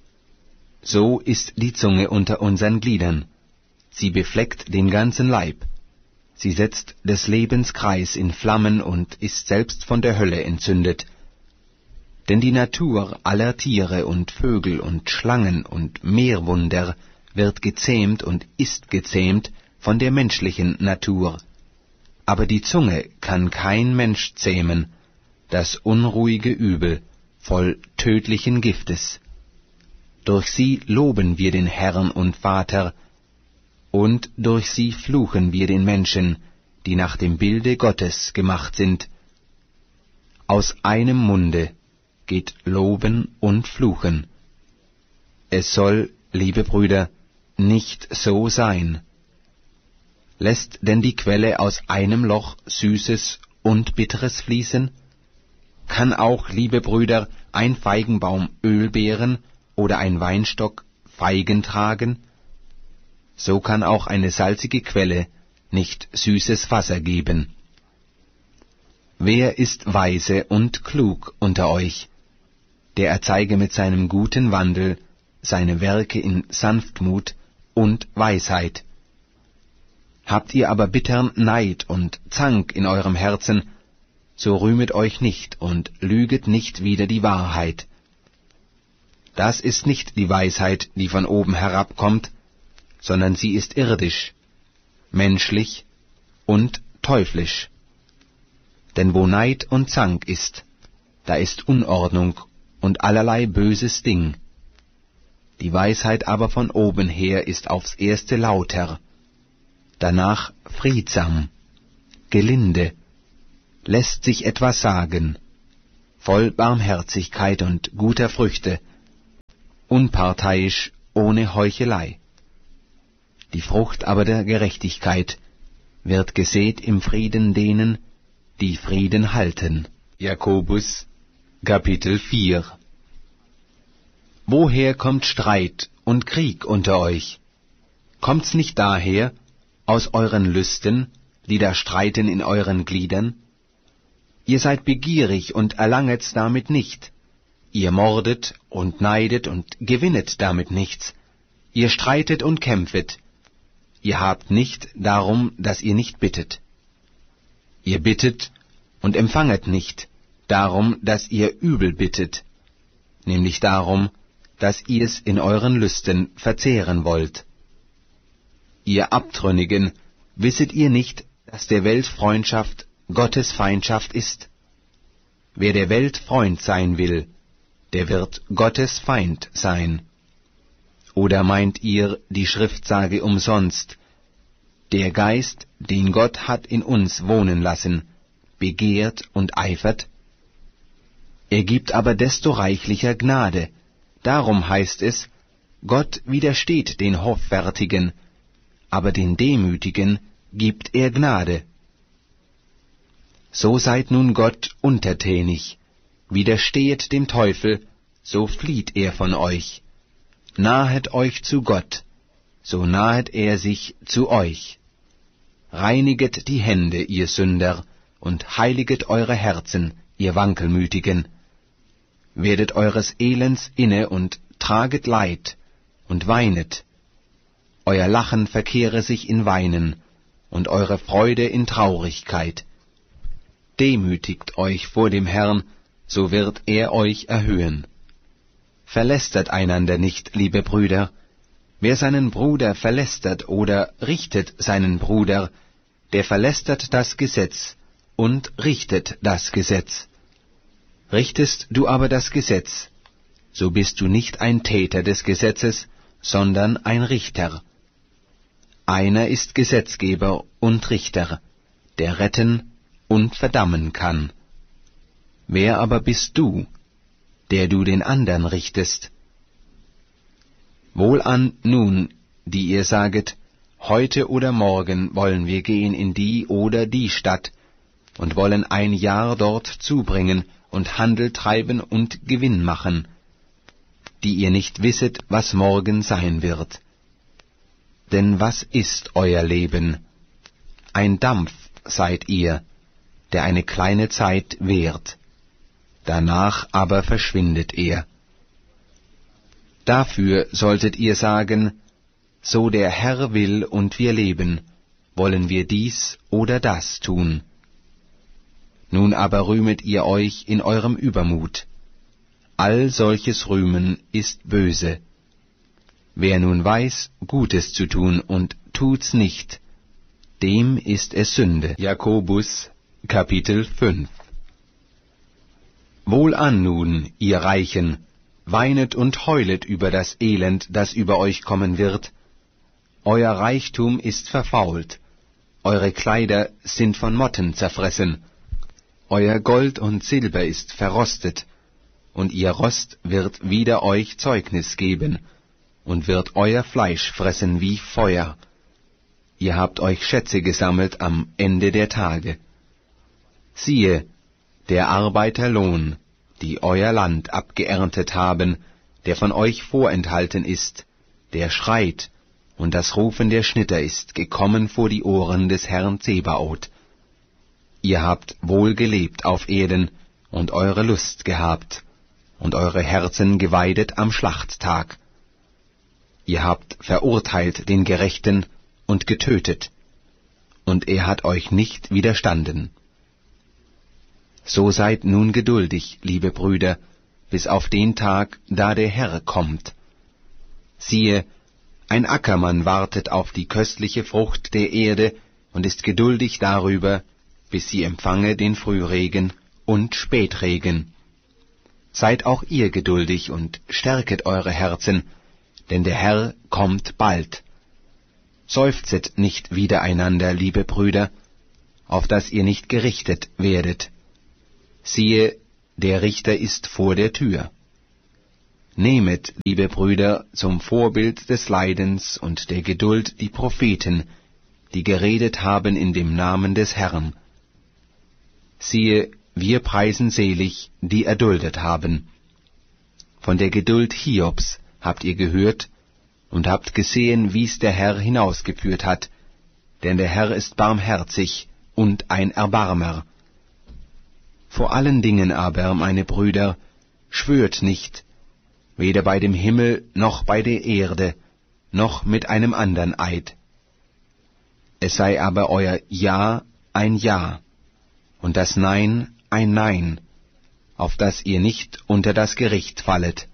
So ist die Zunge unter unseren Gliedern, sie befleckt den ganzen Leib, sie setzt des Lebens Kreis in Flammen und ist selbst von der Hölle entzündet. Denn die Natur aller Tiere und Vögel und Schlangen und Meerwunder wird gezähmt und ist gezähmt von der menschlichen Natur. Aber die Zunge kann kein Mensch zähmen, das unruhige Übel, voll tödlichen Giftes. Durch sie loben wir den Herrn und Vater, und durch sie fluchen wir den Menschen, die nach dem Bilde Gottes gemacht sind. Aus einem Munde geht Loben und Fluchen. Es soll, liebe Brüder, nicht so sein. Lässt denn die Quelle aus einem Loch Süßes und Bitteres fließen? Kann auch, liebe Brüder, ein Feigenbaum Öl behren oder ein Weinstock Feigen tragen? So kann auch eine salzige Quelle nicht süßes Wasser geben. Wer ist weise und klug unter euch? Der erzeige mit seinem guten Wandel seine Werke in Sanftmut und Weisheit. Habt ihr aber bittern Neid und Zank in eurem Herzen, so rühmet euch nicht und lüget nicht wider die Wahrheit. Das ist nicht die Weisheit, die von oben herabkommt, sondern sie ist irdisch, menschlich und teuflisch. Denn wo Neid und Zank ist, da ist Unordnung und allerlei böses Ding. Die Weisheit aber von oben her ist aufs erste lauter, danach friedsam, gelinde, lässt sich etwas sagen, voll Barmherzigkeit und guter Früchte, unparteiisch, ohne Heuchelei. Die Frucht aber der Gerechtigkeit wird gesät im Frieden denen, die Frieden halten. Jakobus, Kapitel vier. Woher kommt Streit und Krieg unter euch? Kommt's nicht daher, aus euren Lüsten, die da streiten in euren Gliedern? Ihr seid begierig und erlanget's damit nicht. Ihr mordet und neidet und gewinnet damit nichts. Ihr streitet und kämpfet. Ihr habt nicht darum, dass ihr nicht bittet. Ihr bittet und empfanget nicht, darum, dass ihr übel bittet, nämlich darum, dass ihr es in euren Lüsten verzehren wollt. Ihr Abtrünnigen, wisset ihr nicht, dass der Welt Freundschaft Gottes Feindschaft ist? Wer der Welt Freund sein will, der wird Gottes Feind sein. Oder meint ihr, die Schrift sage umsonst, der Geist, den Gott hat in uns wohnen lassen, begehrt und eifert? Er gibt aber desto reichlicher Gnade. Darum heißt es, Gott widersteht den Hoffärtigen, aber den Demütigen gibt er Gnade. So seid nun Gott untertänig, widerstehet dem Teufel, so flieht er von euch. Nahet euch zu Gott, so nahet er sich zu euch. Reiniget die Hände, ihr Sünder, und heiliget eure Herzen, ihr Wankelmütigen. Werdet eures Elends inne und traget Leid und weinet. Euer Lachen verkehre sich in Weinen und eure Freude in Traurigkeit. Demütigt euch vor dem Herrn, so wird er euch erhöhen. Verlästert einander nicht, liebe Brüder. Wer seinen Bruder verlästert oder richtet seinen Bruder, der verlästert das Gesetz und richtet das Gesetz. Richtest du aber das Gesetz, so bist du nicht ein Täter des Gesetzes, sondern ein Richter. Einer ist Gesetzgeber und Richter, der retten und verdammen kann. Wer aber bist du, der du den andern richtest? Wohlan nun, die ihr saget, heute oder morgen wollen wir gehen in die oder die Stadt und wollen ein Jahr dort zubringen und Handel treiben und Gewinn machen, die ihr nicht wisset, was morgen sein wird. Denn was ist euer Leben? Ein Dampf seid ihr, der eine kleine Zeit währt, danach aber verschwindet er. Dafür solltet ihr sagen, so der Herr will und wir leben, wollen wir dies oder das tun. Nun aber rühmet ihr euch in eurem Übermut. All solches Rühmen ist böse. Wer nun weiß, Gutes zu tun und tut's nicht, dem ist es Sünde. Jakobus, Kapitel fünf. Wohlan nun, ihr Reichen, weinet und heulet über das Elend, das über euch kommen wird. Euer Reichtum ist verfault, eure Kleider sind von Motten zerfressen, euer Gold und Silber ist verrostet, und ihr Rost wird wider euch Zeugnis geben, und wird euer Fleisch fressen wie Feuer. Ihr habt euch Schätze gesammelt am Ende der Tage. Siehe, der Arbeiter Lohn, die euer Land abgeerntet haben, der von euch vorenthalten ist, der schreit, und das Rufen der Schnitter ist gekommen vor die Ohren des Herrn Zebaoth. Ihr habt wohl gelebt auf Erden und eure Lust gehabt, und eure Herzen geweidet am Schlachttag. Ihr habt verurteilt den Gerechten und getötet, und er hat euch nicht widerstanden. So seid nun geduldig, liebe Brüder, bis auf den Tag, da der Herr kommt. Siehe, ein Ackermann wartet auf die köstliche Frucht der Erde und ist geduldig darüber, bis sie empfange den Frühregen und Spätregen. Seid auch ihr geduldig und stärket eure Herzen, denn der Herr kommt bald. Seufzet nicht widereinander, liebe Brüder, auf dass ihr nicht gerichtet werdet. Siehe, der Richter ist vor der Tür. Nehmet, liebe Brüder, zum Vorbild des Leidens und der Geduld die Propheten, die geredet haben in dem Namen des Herrn. Siehe, wir preisen selig, die erduldet haben. Von der Geduld Hiobs habt ihr gehört und habt gesehen, wie's der Herr hinausgeführt hat, denn der Herr ist barmherzig und ein Erbarmer. Vor allen Dingen aber, meine Brüder, schwört nicht, weder bei dem Himmel noch bei der Erde, noch mit einem andern Eid. Es sei aber euer Ja ein Ja, und das Nein ein Nein, auf dass ihr nicht unter das Gericht fallet.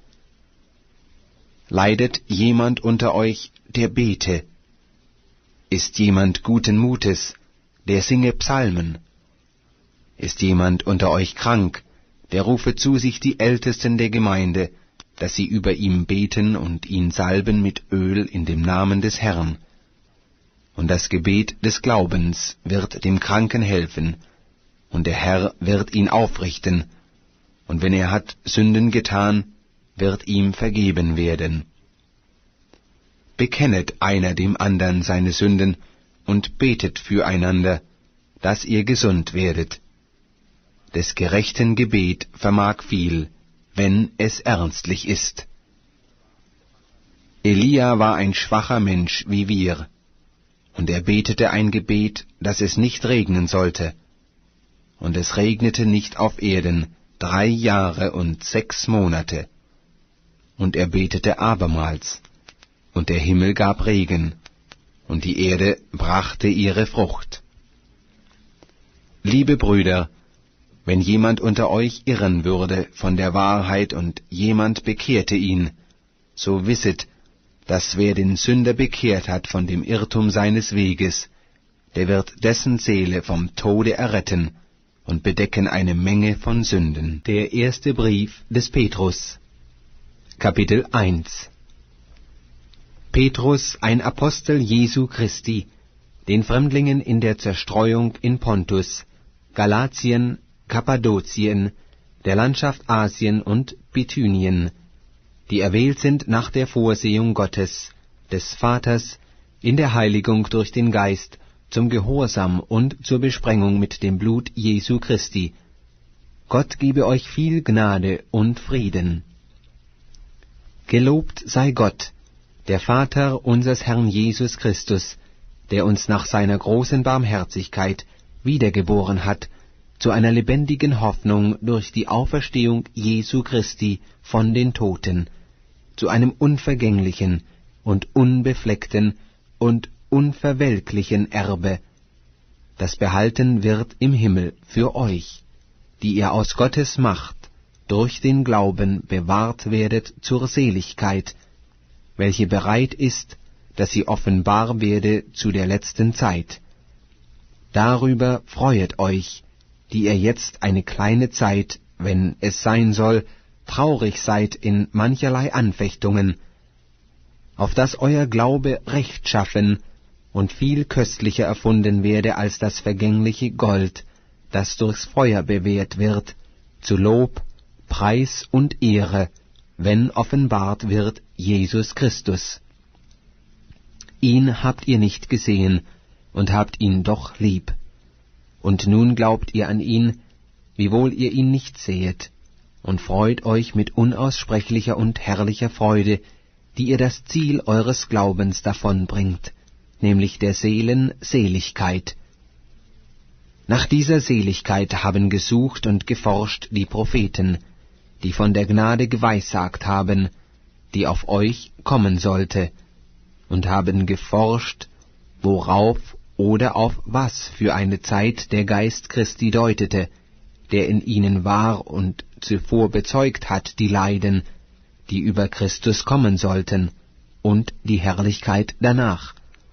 Leidet jemand unter euch, der bete? Ist jemand guten Mutes, der singe Psalmen? Ist jemand unter euch krank, der rufe zu sich die Ältesten der Gemeinde, dass sie über ihm beten und ihn salben mit Öl in dem Namen des Herrn. Und das Gebet des Glaubens wird dem Kranken helfen, und der Herr wird ihn aufrichten, und wenn er hat Sünden getan, wird ihm vergeben werden. Bekennet einer dem andern seine Sünden und betet füreinander, dass ihr gesund werdet. Des gerechten Gebet vermag viel, wenn es ernstlich ist. Elia war ein schwacher Mensch wie wir, und er betete ein Gebet, dass es nicht regnen sollte. Und es regnete nicht auf Erden drei Jahre und sechs Monate. Und er betete abermals, und der Himmel gab Regen, und die Erde brachte ihre Frucht. Liebe Brüder, wenn jemand unter euch irren würde von der Wahrheit und jemand bekehrte ihn, so wisset, dass wer den Sünder bekehrt hat von dem Irrtum seines Weges, der wird dessen Seele vom Tode erretten und bedecken eine Menge von Sünden. Der erste Brief des Petrus, Kapitel eins. Petrus, ein Apostel Jesu Christi, den Fremdlingen in der Zerstreuung in Pontus, Galatien, Kappadokien, der Landschaft Asien und Bithynien, die erwählt sind nach der Vorsehung Gottes, des Vaters, in der Heiligung durch den Geist, zum Gehorsam und zur Besprengung mit dem Blut Jesu Christi. Gott gebe euch viel Gnade und Frieden. Gelobt sei Gott, der Vater unseres Herrn Jesus Christus, der uns nach seiner großen Barmherzigkeit wiedergeboren hat, zu einer lebendigen Hoffnung durch die Auferstehung Jesu Christi von den Toten, zu einem unvergänglichen und unbefleckten und unverwelklichen Erbe, das behalten wird im Himmel für euch, die ihr aus Gottes Macht durch den Glauben bewahrt werdet zur Seligkeit, welche bereit ist, dass sie offenbar werde zu der letzten Zeit. Darüber freuet euch, die ihr jetzt eine kleine Zeit, wenn es sein soll, traurig seid in mancherlei Anfechtungen, auf dass euer Glaube rechtschaffen und viel köstlicher erfunden werde als das vergängliche Gold, das durchs Feuer bewährt wird, zu Lob, Preis und Ehre, wenn offenbart wird Jesus Christus. Ihn habt ihr nicht gesehen und habt ihn doch lieb. Und nun glaubt ihr an ihn, wiewohl ihr ihn nicht sehet, und freut euch mit unaussprechlicher und herrlicher Freude, die ihr das Ziel eures Glaubens davonbringt, nämlich der Seelen Seligkeit. Nach dieser Seligkeit haben gesucht und geforscht die Propheten, die von der Gnade geweissagt haben, die auf euch kommen sollte, und haben geforscht, worauf oder auf was für eine Zeit der Geist Christi deutete, der in ihnen war und zuvor bezeugt hat die Leiden, die über Christus kommen sollten, und die Herrlichkeit danach.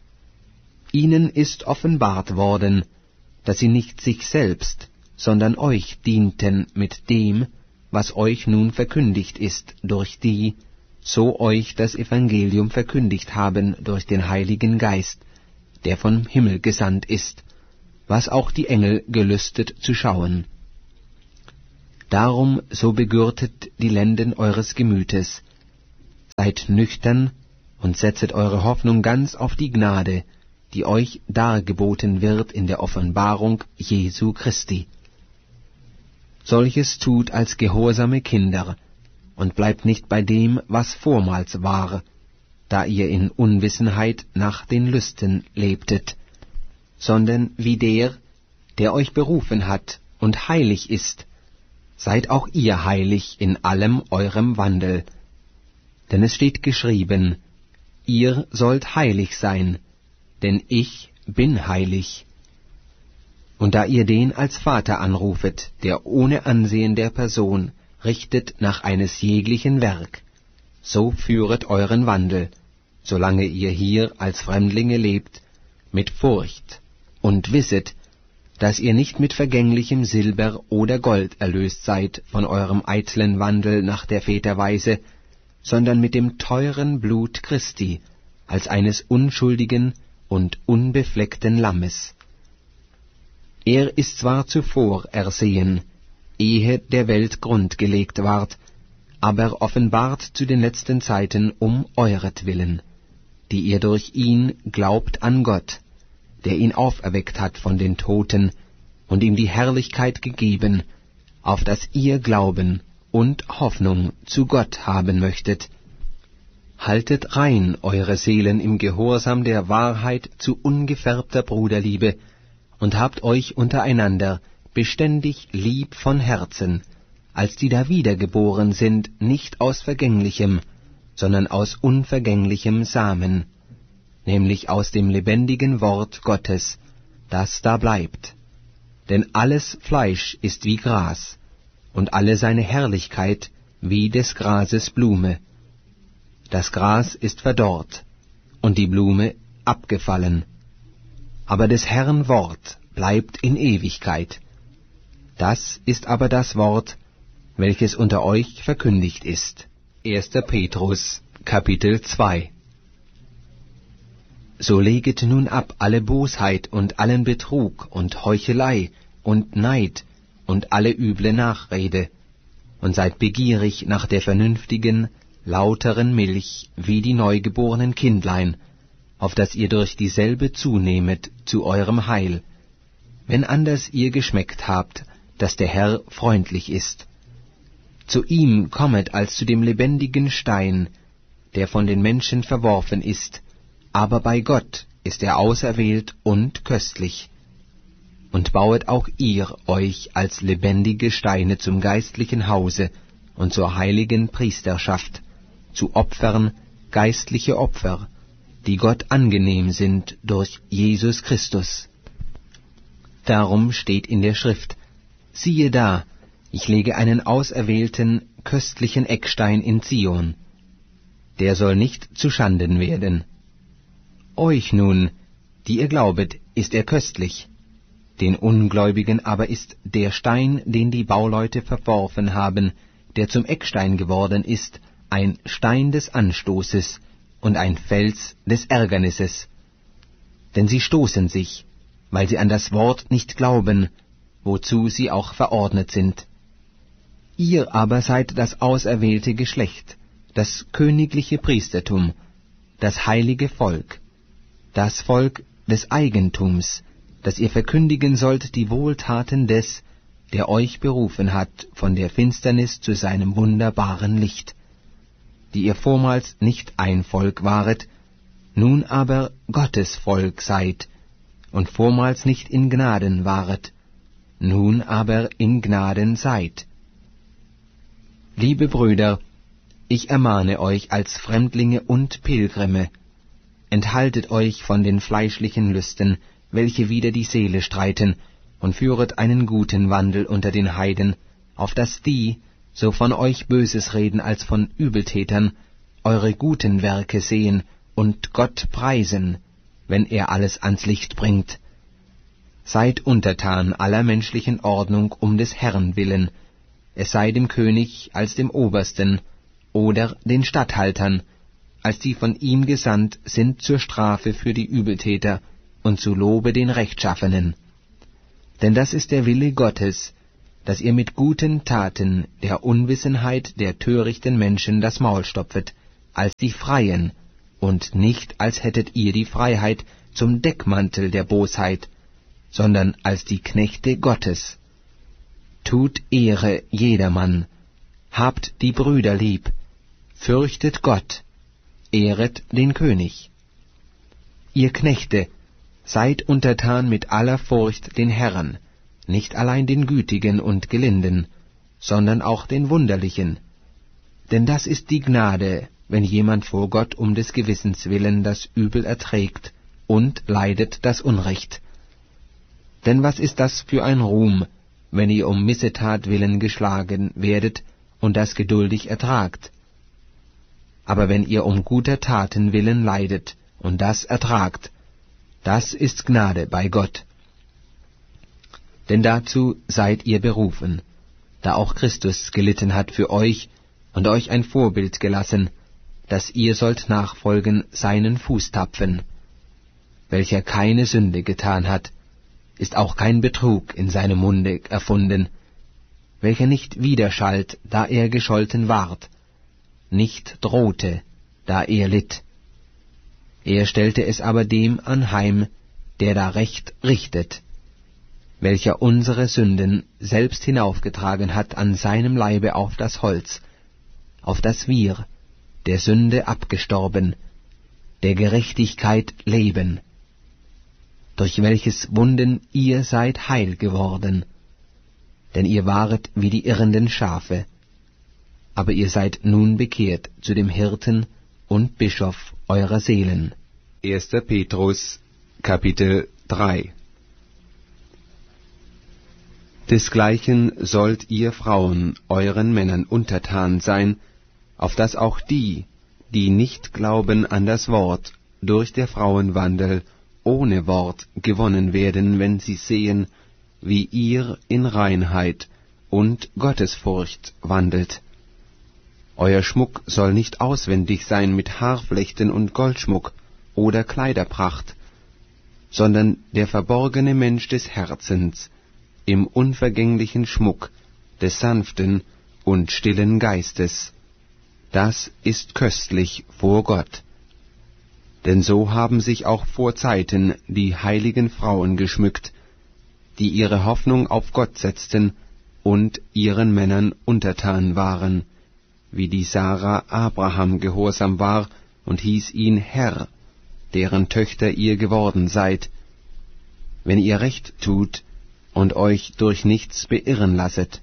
Ihnen ist offenbart worden, dass sie nicht sich selbst, sondern euch dienten mit dem, was euch nun verkündigt ist, durch die, so euch das Evangelium verkündigt haben durch den Heiligen Geist, der vom Himmel gesandt ist, was auch die Engel gelüstet zu schauen. Darum so begürtet die Lenden eures Gemütes. Seid nüchtern und setzet eure Hoffnung ganz auf die Gnade, die euch dargeboten wird in der Offenbarung Jesu Christi. Solches tut als gehorsame Kinder, und bleibt nicht bei dem, was vormals war, da ihr in Unwissenheit nach den Lüsten lebtet, sondern wie der, der euch berufen hat und heilig ist, seid auch ihr heilig in allem eurem Wandel. Denn es steht geschrieben, ihr sollt heilig sein, denn ich bin heilig. Und da ihr den als Vater anrufet, der ohne Ansehen der Person richtet nach eines jeglichen Werk, so führet euren Wandel, solange ihr hier als Fremdlinge lebt, mit Furcht, und wisset, dass ihr nicht mit vergänglichem Silber oder Gold erlöst seid von eurem eitlen Wandel nach der Väterweise, sondern mit dem teuren Blut Christi, als eines unschuldigen und unbefleckten Lammes. Er ist zwar zuvor ersehen, ehe der Welt Grund gelegt ward, aber offenbart zu den letzten Zeiten um euretwillen, die ihr durch ihn glaubt an Gott, der ihn auferweckt hat von den Toten und ihm die Herrlichkeit gegeben, auf dass ihr Glauben und Hoffnung zu Gott haben möchtet. Haltet rein eure Seelen im Gehorsam der Wahrheit zu ungefärbter Bruderliebe und habt euch untereinander beständig lieb von Herzen, als die da wiedergeboren sind, nicht aus vergänglichem, sondern aus unvergänglichem Samen, nämlich aus dem lebendigen Wort Gottes, das da bleibt. Denn alles Fleisch ist wie Gras, und alle seine Herrlichkeit wie des Grases Blume. Das Gras ist verdorrt, und die Blume abgefallen. Aber des Herrn Wort bleibt in Ewigkeit. Das ist aber das Wort, welches unter euch verkündigt ist. erster Petrus, Kapitel zwei. So leget nun ab alle Bosheit und allen Betrug und Heuchelei und Neid und alle üble Nachrede, und seid begierig nach der vernünftigen, lauteren Milch, wie die neugeborenen Kindlein, auf dass ihr durch dieselbe zunehmet zu eurem Heil, wenn anders ihr geschmeckt habt, dass der Herr freundlich ist. Zu ihm kommet als zu dem lebendigen Stein, der von den Menschen verworfen ist, aber bei Gott ist er auserwählt und köstlich. Und bauet auch ihr euch als lebendige Steine zum geistlichen Hause und zur heiligen Priesterschaft, zu Opfern, geistliche Opfer, die Gott angenehm sind durch Jesus Christus. Darum steht in der Schrift, siehe da, ich lege einen auserwählten, köstlichen Eckstein in Zion. Der soll nicht zu Schanden werden. Euch nun, die ihr glaubet, ist er köstlich. Den Ungläubigen aber ist der Stein, den die Bauleute verworfen haben, der zum Eckstein geworden ist, ein Stein des Anstoßes und ein Fels des Ärgernisses. Denn sie stoßen sich, weil sie an das Wort nicht glauben, wozu sie auch verordnet sind. Ihr aber seid das auserwählte Geschlecht, das königliche Priestertum, das heilige Volk, das Volk des Eigentums, dass ihr verkündigen sollt die Wohltaten des, der euch berufen hat von der Finsternis zu seinem wunderbaren Licht, die ihr vormals nicht ein Volk waret, nun aber Gottes Volk seid, und vormals nicht in Gnaden waret, nun aber in Gnaden seid. Liebe Brüder, ich ermahne euch als Fremdlinge und Pilgrime, enthaltet euch von den fleischlichen Lüsten, welche wider die Seele streiten, und führet einen guten Wandel unter den Heiden, auf dass die, so von euch Böses reden als von Übeltätern, eure guten Werke sehen und Gott preisen, wenn er alles ans Licht bringt. Seid untertan aller menschlichen Ordnung um des Herrn willen, es sei dem König als dem Obersten oder den Statthaltern, als die von ihm gesandt sind zur Strafe für die Übeltäter und zu Lobe den Rechtschaffenen. Denn das ist der Wille Gottes, dass ihr mit guten Taten der Unwissenheit der törichten Menschen das Maul stopfet, als die Freien, und nicht als hättet ihr die Freiheit zum Deckmantel der Bosheit, sondern als die Knechte Gottes. Tut Ehre jedermann, habt die Brüder lieb, fürchtet Gott, ehret den König. Ihr Knechte, seid untertan mit aller Furcht den Herren, nicht allein den Gütigen und Gelinden, sondern auch den Wunderlichen. Denn das ist die Gnade, wenn jemand vor Gott um des Gewissens willen das Übel erträgt und leidet das Unrecht. Denn was ist das für ein Ruhm, wenn ihr um Missetat willen geschlagen werdet und das geduldig ertragt? Aber wenn ihr um guter Taten willen leidet und das ertragt, das ist Gnade bei Gott. Denn dazu seid ihr berufen, da auch Christus gelitten hat für euch und euch ein Vorbild gelassen, dass ihr sollt nachfolgen seinen Fußtapfen. Welcher keine Sünde getan hat, ist auch kein Betrug in seinem Munde erfunden, welcher nicht widerschallt, da er gescholten ward, nicht drohte, da er litt. Er stellte es aber dem anheim, der da recht richtet, welcher unsere Sünden selbst hinaufgetragen hat an seinem Leibe auf das Holz, auf das wir, der Sünde abgestorben, der Gerechtigkeit leben, durch welches Wunden ihr seid heil geworden, denn ihr waret wie die irrenden Schafe, aber ihr seid nun bekehrt zu dem Hirten und Bischof eurer Seelen. erster Petrus, Kapitel drei. Desgleichen sollt ihr Frauen euren Männern untertan sein, auf dass auch die, die nicht glauben an das Wort, durch der Frauenwandel ohne Wort gewonnen werden, wenn sie sehen, wie ihr in Reinheit und Gottesfurcht wandelt. Euer Schmuck soll nicht auswendig sein mit Haarflechten und Goldschmuck oder Kleiderpracht, sondern der verborgene Mensch des Herzens im unvergänglichen Schmuck des sanften und stillen Geistes. Das ist köstlich vor Gott. Denn so haben sich auch vor Zeiten die heiligen Frauen geschmückt, die ihre Hoffnung auf Gott setzten und ihren Männern untertan waren, wie die Sarah Abraham gehorsam war und hieß ihn Herr, deren Töchter ihr geworden seid, wenn ihr recht tut und euch durch nichts beirren lasset.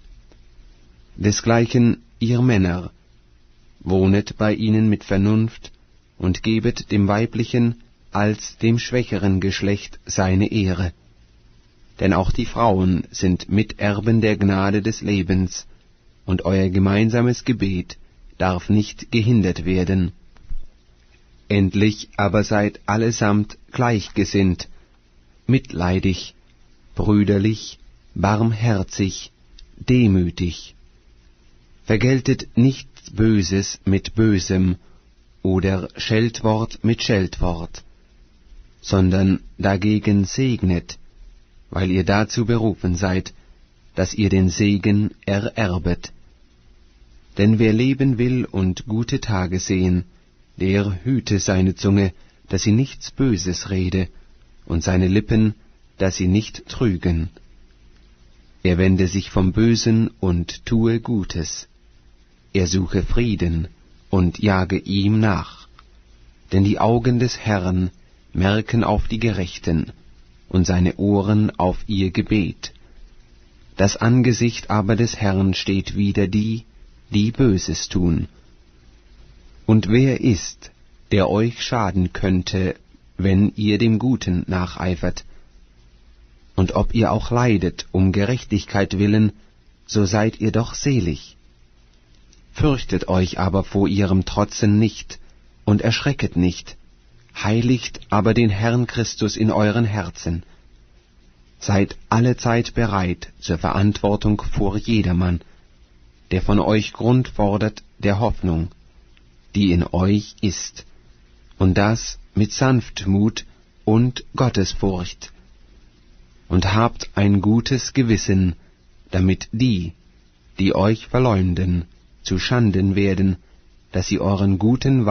Desgleichen ihr Männer, wohnet bei ihnen mit Vernunft und gebet dem weiblichen als dem schwächeren Geschlecht seine Ehre. Denn auch die Frauen sind Miterben der Gnade des Lebens, und euer gemeinsames Gebet darf nicht gehindert werden. Endlich aber seid allesamt gleichgesinnt, mitleidig, brüderlich, barmherzig, demütig. Vergeltet nichts Böses mit Bösem oder Scheltwort mit Scheltwort, sondern dagegen segnet, weil ihr dazu berufen seid, dass ihr den Segen ererbet. Denn wer leben will und gute Tage sehen, der hüte seine Zunge, dass sie nichts Böses rede, und seine Lippen, dass sie nicht trügen. Er wende sich vom Bösen und tue Gutes. Er suche Frieden und jage ihm nach. Denn die Augen des Herrn merken auf die Gerechten, und seine Ohren auf ihr Gebet. Das Angesicht aber des Herrn steht wider die, die Böses tun. Und wer ist, der euch schaden könnte, wenn ihr dem Guten nacheifert? Und ob ihr auch leidet um Gerechtigkeit willen, so seid ihr doch selig. Fürchtet euch aber vor ihrem Trotzen nicht und erschrecket nicht, heiligt aber den Herrn Christus in euren Herzen. Seid allezeit bereit zur Verantwortung vor jedermann, der von euch Grund fordert der Hoffnung, die in euch ist, und das mit Sanftmut und Gottesfurcht. Und habt ein gutes Gewissen, damit die, die euch verleumden, zu Schanden werden, dass sie euren guten